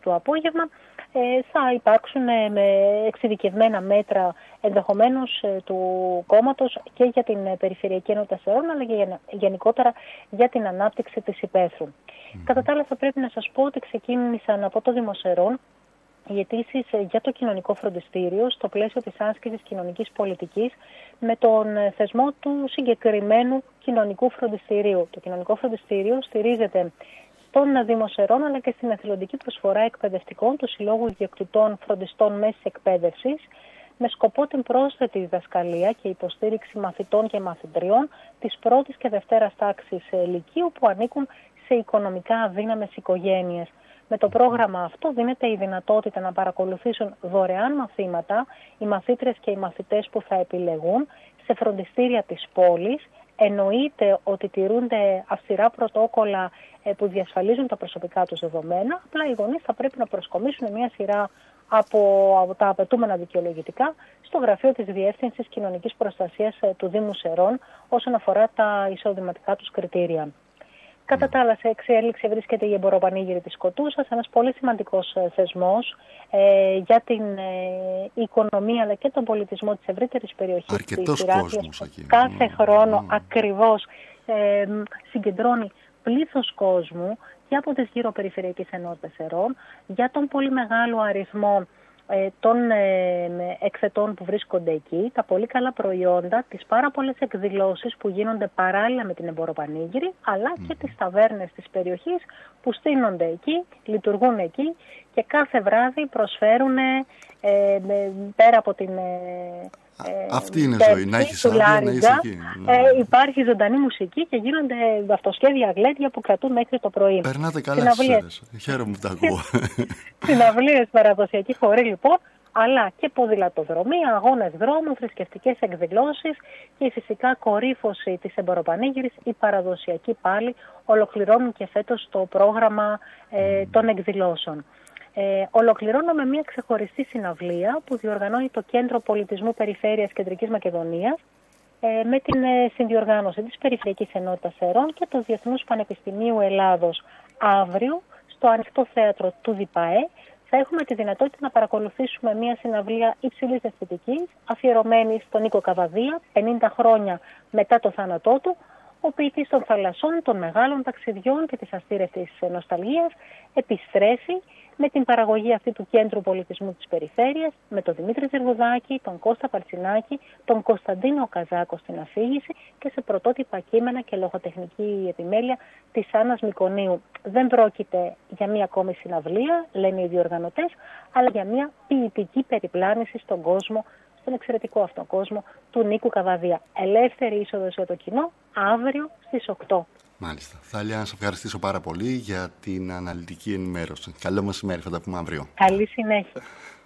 το απόγευμα, θα υπάρξουν με εξειδικευμένα μέτρα ενδεχομένως του κόμματος και για την Περιφερειακή Ενότητα Σερών, αλλά και γενικότερα για την ανάπτυξη της υπαίθρου. Κατά τα άλλα, θα πρέπει να σας πω ότι ξεκίνησαν από το Δήμο Σερών οι αιτήσεις για το κοινωνικό φροντιστήριο στο πλαίσιο της άσκησης κοινωνικής πολιτικής με τον θεσμό του συγκεκριμένου κοινωνικού φροντιστηρίου. Το κοινωνικό φροντιστήριο στηρίζεται στον Δήμο Σερών αλλά και στην εθελοντική προσφορά εκπαιδευτικών του Συλλόγου Ιδιοκτητών Φροντιστών Μέσης Εκπαίδευσης με σκοπό την πρόσθετη διδασκαλία και υποστήριξη μαθητών και μαθητριών της πρώτης και δευτέρας τάξης λυκείου που ανήκουν σε οικονομικά αδύναμες οικογένειες. Με το πρόγραμμα αυτό δίνεται η δυνατότητα να παρακολουθήσουν δωρεάν μαθήματα οι μαθήτρες και οι μαθητές που θα επιλεγούν σε φροντιστήρια της πόλης. Εννοείται ότι τηρούνται αυστηρά πρωτόκολλα που διασφαλίζουν τα προσωπικά τους δεδομένα. Απλά οι γονείς θα πρέπει να προσκομίσουν μια σειρά από τα απαιτούμενα δικαιολογητικά στο γραφείο της Διεύθυνσης Κοινωνικής Προστασίας του Δήμου Σερών όσον αφορά τα εισοδηματικά τους κριτήρια. Κατά τα άλλα, σε εξέλιξη βρίσκεται η εμποροπανήγυρη της Κοτούσας, ένας πολύ σημαντικός θεσμός για την οικονομία αλλά και τον πολιτισμό της ευρύτερης περιοχής. Αρκετός κόσμος εκεί. Κάθε χρόνο ακριβώς συγκεντρώνει πλήθος κόσμου και από τις γύρω περιφερειακές ενότητες Σερών για τον πολύ μεγάλο αριθμό των εκθετών που βρίσκονται εκεί, τα πολύ καλά προϊόντα, τις πάρα πολλές εκδηλώσεις που γίνονται παράλληλα με την εμποροπανήγυρη, αλλά και τις ταβέρνες της περιοχής που στείνονται εκεί, λειτουργούν εκεί και κάθε βράδυ προσφέρουν πέρα από την αυτή είναι ζωή, να έχεις άδεια, να είσαι εκεί. Υπάρχει ζωντανή μουσική και γίνονται αυτοσχέδια γλέντια που κρατούν μέχρι το πρωί. Περνάτε καλά στις ώρες. Χαίρομαι που τα ακούω. Συναυλίες, παραδοσιακοί χοροί λοιπόν, αλλά και ποδηλατοδρομία, αγώνες δρόμου, θρησκευτικές εκδηλώσεις και φυσικά κορύφωση της εμποροπανήγυρης, η παραδοσιακή πάλι, ολοκληρώνουν και φέτος το πρόγραμμα των εκδηλώσεων. Ολοκληρώνω με μια ξεχωριστή συναυλία που διοργανώνει το Κέντρο Πολιτισμού Περιφέρειας Κεντρικής Μακεδονίας με την συνδιοργάνωση της Περιφερειακής Ενότητας Σερών και του Διεθνούς Πανεπιστημίου Ελλάδος. Αύριο στο Ανοιχτό Θέατρο του ΔΙΠΑΕ θα έχουμε τη δυνατότητα να παρακολουθήσουμε μια συναυλία υψηλής αισθητικής αφιερωμένη στον Νίκο Καβαδία 50 χρόνια μετά το θάνατό του. Ο ποιητής των θαλασσών, των μεγάλων ταξιδιών και της αστήρευτης νοσταλγίας επιστρέφει με την παραγωγή αυτή του Κέντρου Πολιτισμού της Περιφέρειας, με τον Δημήτρη Ζεργουδάκη, τον Κώστα Παρτσινάκη, τον Κωνσταντίνο Καζάκο στην αφήγηση και σε πρωτότυπα κείμενα και λογοτεχνική επιμέλεια της Άννας Μικονίου. Δεν πρόκειται για μία ακόμη συναυλία, λένε οι διοργανωτές, αλλά για μία ποιητική περιπλάνηση στον κόσμο, στον εξαιρετικό αυτόν κόσμο του Νίκου Καβαδία. Ελεύθερη είσοδος για το κοινό, αύριο στις 8. Μάλιστα. Θάλια, να σε ευχαριστήσω πάρα πολύ για την αναλυτική ενημέρωση. Καλό μεσημέρι, θα τα πούμε αύριο. Καλή συνέχεια.